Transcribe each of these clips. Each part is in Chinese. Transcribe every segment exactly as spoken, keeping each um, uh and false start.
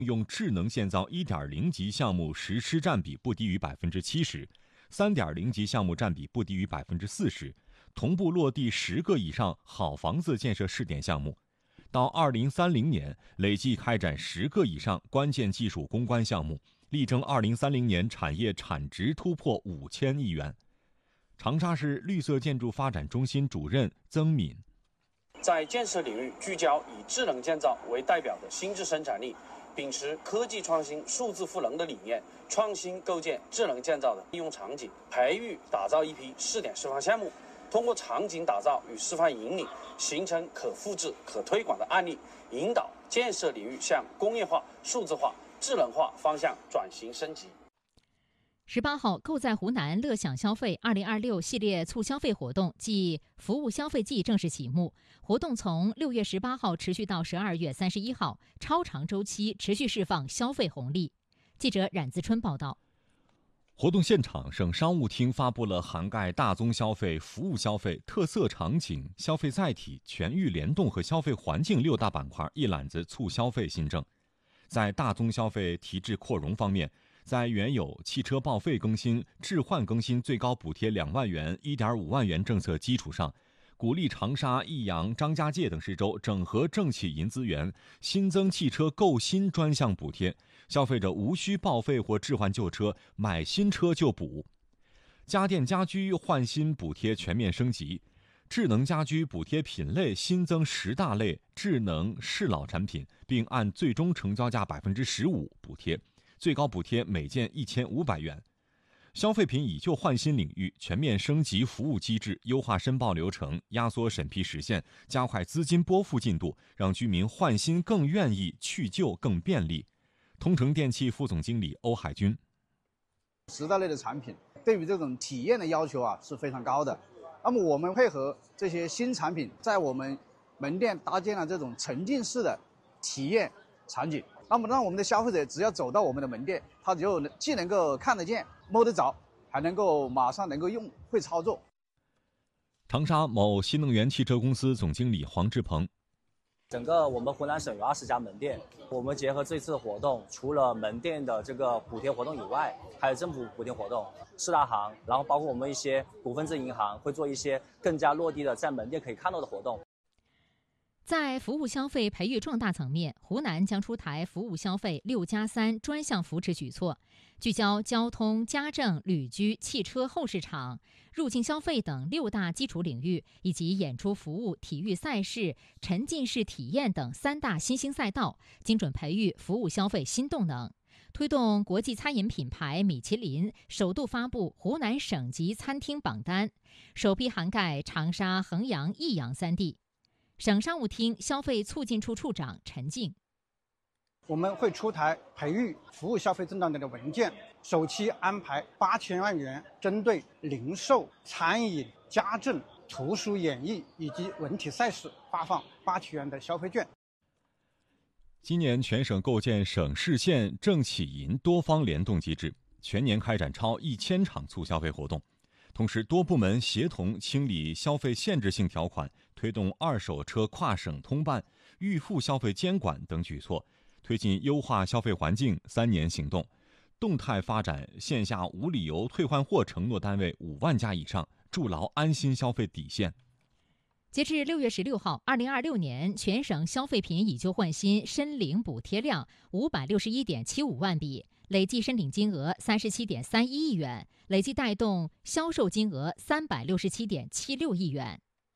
用智能建造 一点零 级项目实施占比不低于百分之七十， 三点零 级项目占比不低于百分之四十，同步落地十个以上好房子建设试点项目。到二零三零年，累计开展十个以上关键技术攻关项目，力争二零三零年产业产值突破五千亿元。长沙市绿色建筑发展中心主任曾敏， 在建设领域聚焦以智能建造为代表的新质生产力，秉持科技创新、数字赋能的理念，创新构建智能建造的应用场景，培育打造一批试点示范项目，通过场景打造与示范引领，形成可复制、可推广的案例，引导建设领域向工业化、数字化、智能化方向转型升级。 十八号，购在湖南乐享消费二零二六系列促消费活动暨服务消费季正式启幕。活动从六月十八号持续到十二月三十一号，超长周期持续释放消费红利。记者冉自春报道。 活动现场，省商务厅发布了涵盖大宗消费、服务消费、特色场景、消费载体、全域联动和消费环境六大板块一揽子促消费新政。在大宗消费提质扩容方面，在原有汽车报废更新、置换更新最高补贴两万元、一点五万元政策基础上，鼓励长沙、益阳、张家界等市州整合政企银资源，新增汽车购新专项补贴，消费者无需报废或置换旧车，买新车就补。家电家居换新补贴全面升级，智能家居补贴品类新增十大类智能适老产品，并按最终成交价百分之十五补贴，最高补贴每件一千五百元。消费品以旧换新领域全面升级服务机制，优化申报流程，压缩审批时限，加快资金拨付进度，让居民换新更愿意，去旧更便利。通诚电器副总经理欧海军， 十大类的产品对于这种体验的要求啊是非常高的。那么我们配合这些新产品，在我们门店搭建了这种沉浸式的体验场景，那么让我们的消费者只要走到我们的门店，他就既能够看得见、摸得着，还能够马上能够用会操作。 长沙某新能源汽车公司总经理黄志鹏， 整个我们湖南省有二十家门店，我们结合这次活动，除了门店的这个补贴活动以外，还有政府补贴活动、四大行，然后包括我们一些股份制银行会做一些更加落地的在门店可以看到的活动。 在服务消费培育壮大层面，湖南将出台服务消费六加三专项扶持举措，聚焦交通、家政、旅居、汽车后市场、入境消费等六大基础领域，以及演出服务、体育赛事、沉浸式体验等三大新兴赛道，精准培育服务消费新动能。推动国际餐饮品牌米其林首度发布湖南省级餐厅榜单，首批涵盖长沙、衡阳、益阳三地。省商务厅消费促进处处长陈静， 我们会出台培育服务消费正当的文件，首期安排八千万元，针对零售、餐饮、家政、图书演艺以及文体赛事发放八千元的消费券。 今年全省构建省市县政企银多方联动机制，全年开展超一千场促消费活动。同时，多部门协同清理消费限制性条款，推动二手车跨省通办、预付消费监管等举措，推进优化消费环境三年行动，动态发展线下无理由退换货承诺单位五万家以上，筑牢安心消费底线。 截至六月十六号，二零二六年全省消费品以旧换新申领补贴量五百六十一点七五万笔，累计申领金额三十七点三一亿元，累计带动销售金额三百六十七点七六亿元。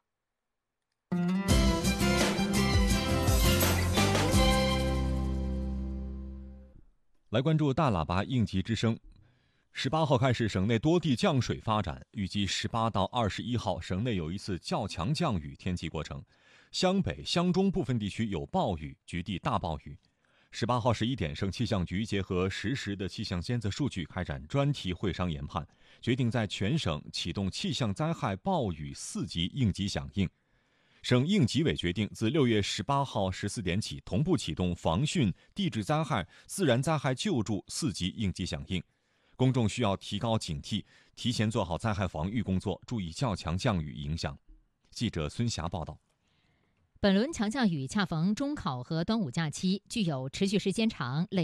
来关注大喇叭应急之声。十八号开始，省内多地降水发展，预计十八到二十一号，省内有一次较强降雨天气过程，湘北、湘中部分地区有暴雨，局地大暴雨。十八号十一点，省气象局结合实时的气象监测数据，开展专题会商研判，决定在全省启动气象灾害暴雨四级应急响应。省应急委决定，自六月十八号十四点起，同步启动防汛、地质灾害、自然灾害救助四级应急响应。公众需要提高警惕，提前做好灾害防御工作，注意较强降雨影响。记者孙霞报道。 本轮强降雨恰逢中考和端午假期，具有持续时间长、累